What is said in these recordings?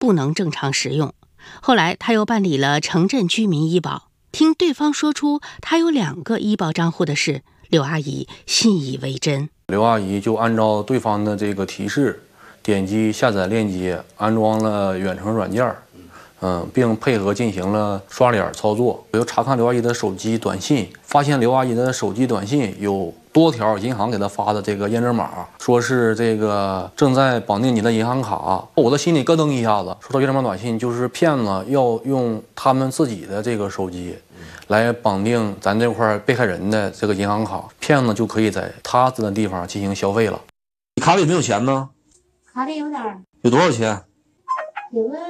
不能正常使用。后来他又办理了城镇居民医保，听对方说出他有2个医保账户的事，刘阿姨信以为真。 刘阿姨就按照对方的这个提示，点击下载链接，安装了远程软件，并配合进行了刷脸操作。我又查看刘阿姨的手机短信，发现刘阿姨的手机短信有多条银行给她发的这个验证码，说是这个正在绑定你的银行卡。我的心里咯噔一下子，收到验证码短信就是骗子要用他们自己的这个手机来绑定咱这块被害人的这个银行卡，骗子就可以在他的地方进行消费了。 你卡里没有钱呢？ 卡里有点， 有多少钱？ 有个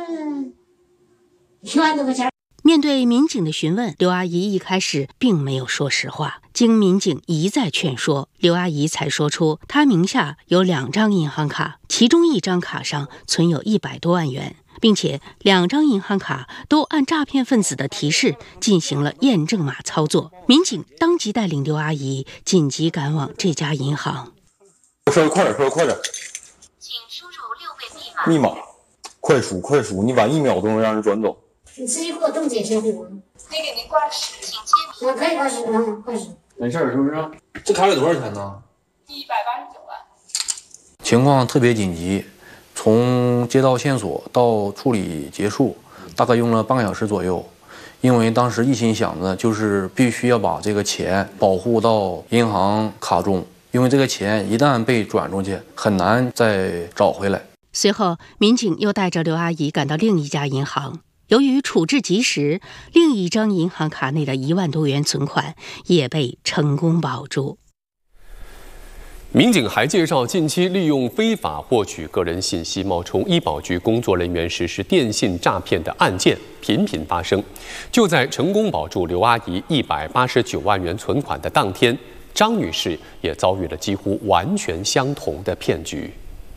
1万多块钱。 面对民警的询问，刘阿姨一开始并没有说实话。经民警一再劝说，刘阿姨才说出她名下有2张银行卡，其中1张卡上存有100多万元，并且2张银行卡都按诈骗分子的提示进行了验证码操作。民警当即带领刘阿姨紧急赶往这家银行。 说快点，快点， 请输入6位密码，快数，你晚1秒钟让人转走。 你直接给我冻结小虎。 可以给您挂失，请签名。 我可以挂失，挂失。 没事是不是？这卡里多少钱呢 189万。 情况特别紧急，从接到线索到处理结束，大概用了半个小时左右。因为当时一心想的就是必须要把这个钱保护到银行卡中，因为这个钱一旦被转出去，很难再找回来。 随后，民警又带着刘阿姨赶到另一家银行。由于处置及时，另一张银行卡内的1万多元存款也被成功保住。 民警还介绍，近期利用非法获取个人信息，冒充医保局工作人员实施电信诈骗的案件频频发生。就在成功保住刘阿姨189万元存款的当天，张女士也遭遇了几乎完全相同的骗局。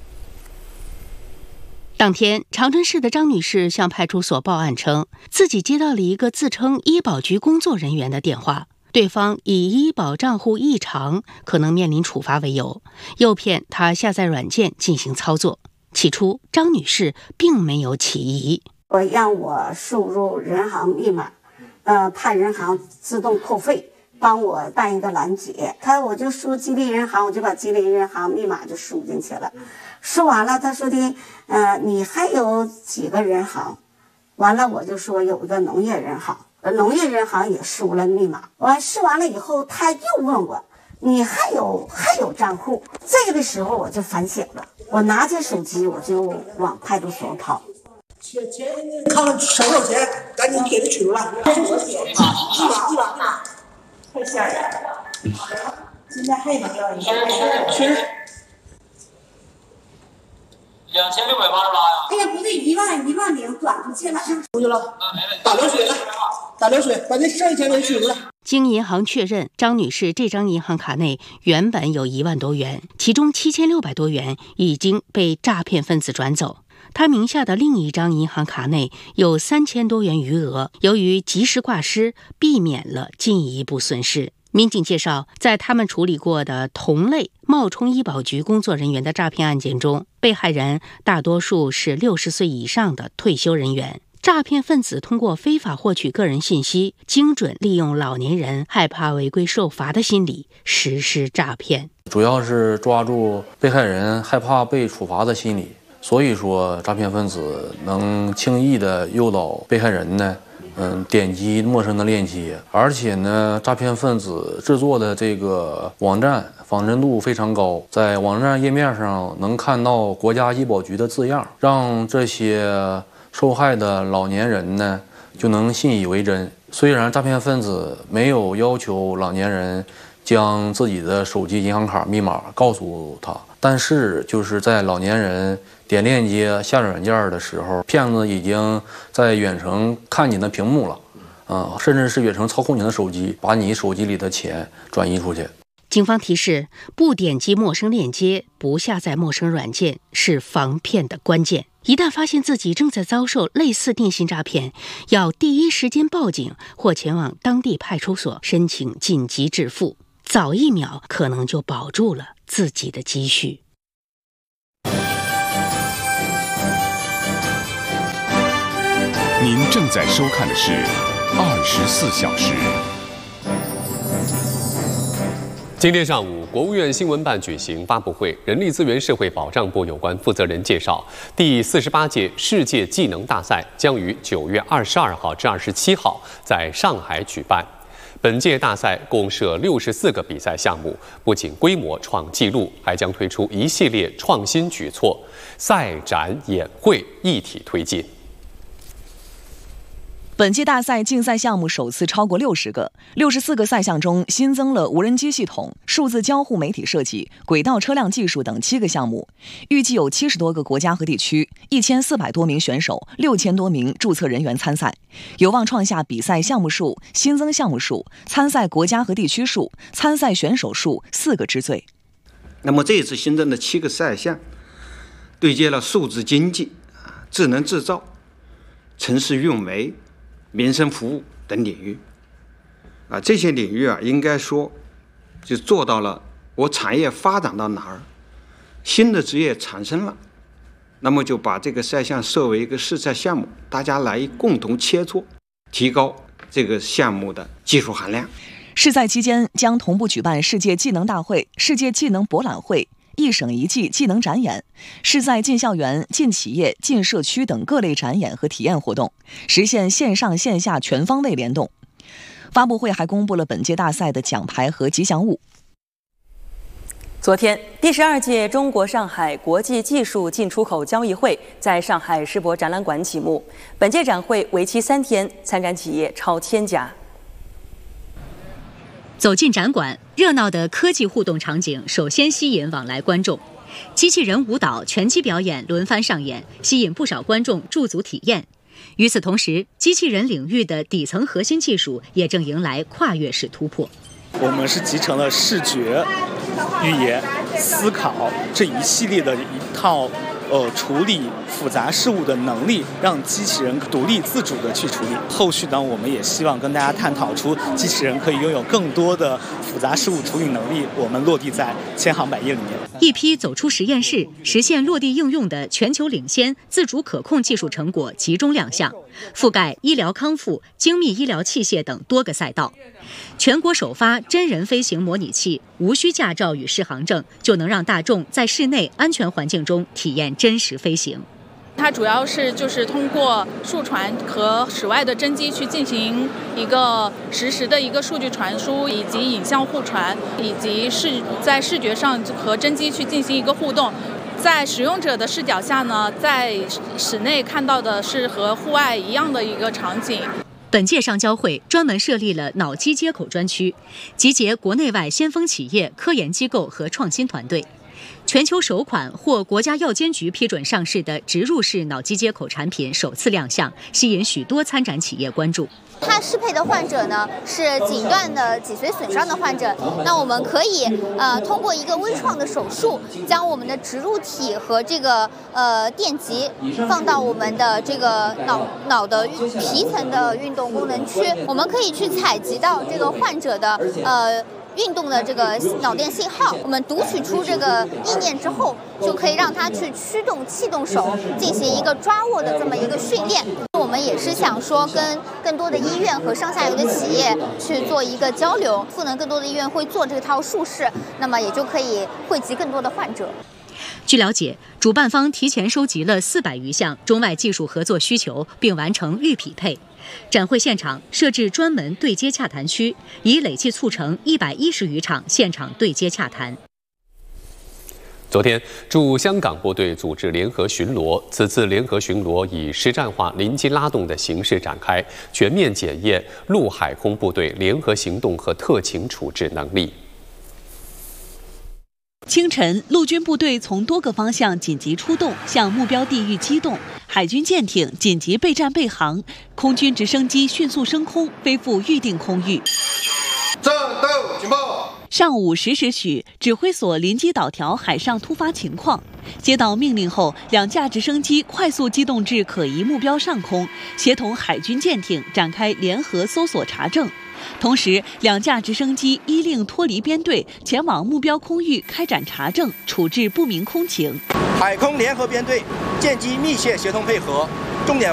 当天，长春市的张女士向派出所报案称，自己接到了一个自称医保局工作人员的电话，对方以医保账户异常，可能面临处罚为由，诱骗她下载软件进行操作。起初，张女士并没有起疑， 让我输入人行密码，怕人行自动扣费，帮我办一个拦截。我就输吉林银行，我就把吉林银行密码就输进去了。输完了，他说的，你还有几个人行？完了，我就说有一个农业人行，农业人行也输了密码。完输完了以后，他又问我，你还有账户？这个的时候我就反省了，我拿起手机我就往派出所跑。 钱看看手有钱，赶紧给他取出来。一把，太吓人了。现在还能要一个？取。 2688呀！ 哎呀，不对，10000转出去了， 出去了。打流水，把那剩下钱给取出来。 经银行确认，张女士这张银行卡内原本有1万多元，其中7600多元已经被诈骗分子转走。她名下的另一张银行卡内有3000多元余额，由于及时挂失，避免了进一步损失。民警介绍，在他们处理过的同类冒充医保局工作人员的诈骗案件中，被害人大多数是60岁以上的退休人员。诈骗分子通过非法获取个人信息，精准利用老年人害怕违规受罚的心理实施诈骗， 主要是抓住被害人害怕被处罚的心理，所以说诈骗分子能轻易的诱导被害人呢点击陌生的链接，而且呢，诈骗分子制作的这个网站仿真度非常高，在网站页面上能看到国家医保局的字样，让这些受害的老年人呢就能信以为真。虽然诈骗分子没有要求老年人将自己的手机银行卡密码告诉他，但是就是在老年人点链接下载软件的时候，骗子已经在远程看你的屏幕了，甚至是远程操控你的手机，把你手机里的钱转移出去。 警方提示，不点击陌生链接，不下载陌生软件是防骗的关键。一旦发现自己正在遭受类似电信诈骗，要第一时间报警或前往当地派出所申请紧急支付，早1秒可能就保住了自己的积蓄。 您正在收看的是24小时。 今天上午，国务院新闻办举行发布会，人力资源社会保障部有关负责人介绍，第48届世界技能大赛将于9月22号至27号在上海举办。本届大赛共设64个比赛项目，不仅规模创纪录，还将推出一系列创新举措，赛展演会一体推进。 本届大赛竞赛项目首次超过60个，64个赛项中新增了无人机系统、数字交互媒体设计、轨道车辆技术等7个项目。预计有70多个国家和地区，1400多名选手，6000多名注册人员参赛，有望创下比赛项目数、新增项目数、参赛国家和地区数、参赛选手数4个之最。 那么这一次新增的7个赛项，对接了数字经济、智能制造、城市运维、民生服务等领域，这些领域应该说就做到了我产业发展到哪儿，新的职业产生了，那么就把这个赛项设为一个试赛项目，大家来共同切磋，提高这个项目的技术含量。 试赛期间将同步举办世界技能大会、世界技能博览会、一省一技技能展演，试赛进校园、进企业、进社区等各类展演和体验活动，实现线上线下全方位联动。发布会还公布了本届大赛的奖牌和吉祥物。 昨天，第12届中国上海国际技术进出口交易会在上海世博展览馆启幕。本届展会为期3天，参展企业超1000家。 走进展馆，热闹的科技互动场景首先吸引往来观众。机器人舞蹈、拳击表演轮番上演，吸引不少观众驻足体验。与此同时，机器人领域的底层核心技术也正迎来跨越式突破。 我们是集成了视觉、语言、思考这一系列的一套处理复杂事物的能力，让机器人独立自主的去处理。后续呢，我们也希望跟大家探讨出机器人可以拥有更多的复杂事物处理能力，我们落地在千行百业里面。 一批走出实验室，实现落地应用的全球领先、自主可控技术成果集中亮相，覆盖医疗康复、精密医疗器械等多个赛道。全国首发真人飞行模拟器，无需驾照与适航证，就能让大众在室内安全环境中体验真实飞行。 它主要是通过数传和室外的真机去进行一个实时的一个数据传输，以及影像互传，以及在视觉上和真机去进行一个互动。在使用者的视角下呢，在室内看到的是和户外一样的一个场景。 本届上交会专门设立了脑机接口专区，集结国内外先锋企业、科研机构和创新团队。全球首款获国家药监局批准上市的植入式脑机接口产品首次亮相，吸引许多参展企业关注。 它适配的患者呢是颈段的脊髓损伤的患者，那我们可以通过一个微创的手术，将我们的植入体和这个电极放到我们的这个脑的皮层的运动功能区，我们可以去采集到这个患者的运动的这个脑电信号，我们读取出这个意念之后，就可以让它去驱动气动手进行一个抓握的这么一个训练。我们也是想说跟更多的医院和上下游的企业去做一个交流，赋能更多的医院会做这套术式，那么也就可以惠及更多的患者。 据了解，主办方提前收集了400余项中外技术合作需求，并完成预匹配。展会现场设置专门对接洽谈区，已累计促成110余场现场对接洽谈。 昨天，驻香港部队组织联合巡逻，此次联合巡逻以实战化临机拉动的形式展开，全面检验陆海空部队联合行动和特情处置能力。 清晨，陆军部队从多个方向紧急出动，向目标地域机动。海军舰艇紧急备战备航，空军直升机迅速升空，飞赴预定空域。 战斗警报！ 上午10时许，指挥所临机导调海上突发情况。接到命令后，2架直升机快速机动至可疑目标上空，协同海军舰艇展开联合搜索查证。同时，2架直升机依令脱离编队，前往目标空域开展查证，处置不明空情。 海空联合编队舰机密切协同配合，重点